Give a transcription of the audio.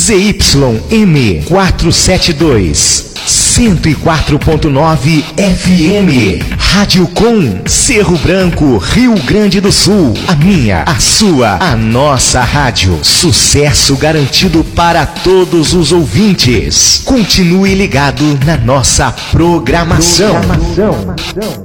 ZYM 472, 104.9 FM. Rádio Com, Cerro Branco, Rio Grande do Sul. A minha, a sua, a nossa rádio. Sucesso garantido para todos os ouvintes. Continue ligado na nossa programação.